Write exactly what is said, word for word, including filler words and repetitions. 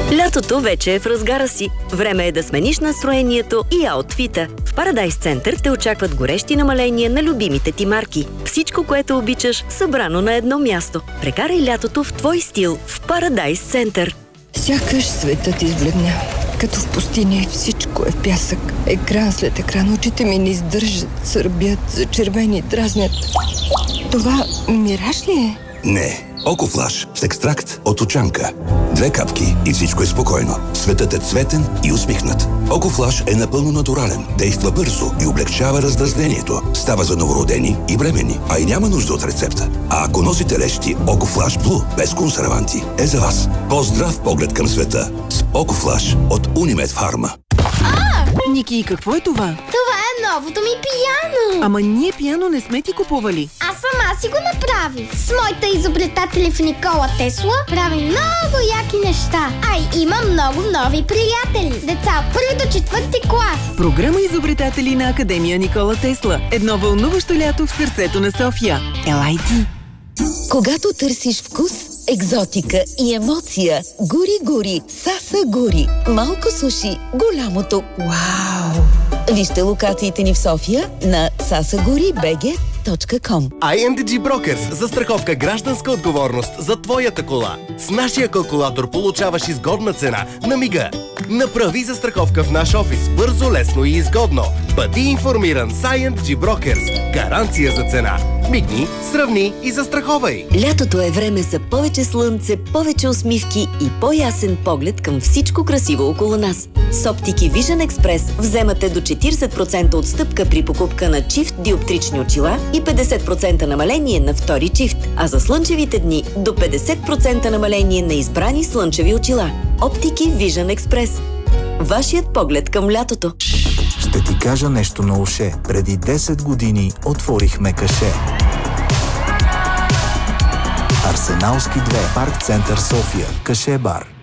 Лятото вече е в разгара си. Време е да смениш настроението и аутфита. В Парадайс Център те очакват горещи намаления на любимите ти марки. Всичко, което обичаш, събрано на едно място. Прекарай лятото в твой стил в Парадайс Център. Сякаш светът избледнява. Като в пустиня и всичко е в пясък. Екран след екран, очите ми не издържат, сърбят, зачервени, дразнят. Това мираж ли е? Не. Окофлаш с екстракт от очанка. Две капки и всичко е спокойно. Светът е цветен и усмихнат. Окофлаш е напълно натурален. Действа бързо и облегчава раздразнението. Става за новородени и бремени, а и няма нужда от рецепта. А ако носите лещи, Окофлаш Блу без консерванти е за вас. По-здрав поглед към света с Окофлаш от Унимед Фарма. Ники, какво е това? Това е новото ми пияно. Ама ние пияно не сме ти купували. Аз сама си го направих. С моите изобретатели в Никола Тесла правим много яки неща. А и има много нови приятели. Деца от първи до четвърти клас. Програма Изобретатели на Академия Никола Тесла. Едно вълнуващо лято в сърцето на София. Елай ти! Когато търсиш вкус, екзотика и емоция, гури-гури, Саса Гури. Малко суши, голямото вау! Вижте локациите ни в София на сасагури точка би джи точка ком. ай ен ди джи Brokers. Застраховка гражданска отговорност за твоята кола. С нашия калкулатор получаваш изгодна цена на мига. Направи застраховка в наш офис. Бързо, лесно и изгодно. Бъди информиран с ай ен ди джи Brokers. Гаранция за цена. Мигни, сравни и застраховай. Лятото е време за повече слънце, повече усмивки и по-ясен поглед към всичко красиво около нас. С оптики Vision Express вземате до четиридесет процента отстъпка при покупка на чифт диоптрични очила и петдесет процента намаление на втори чифт, а за слънчевите дни до петдесет процента намаление на избрани слънчеви очила. Оптики Vision Express. Вашият поглед към лятото. Ще ти кажа нещо на уше. Преди десет години отворихме каше. Арсеналски две, Парк Център София, Каше бар.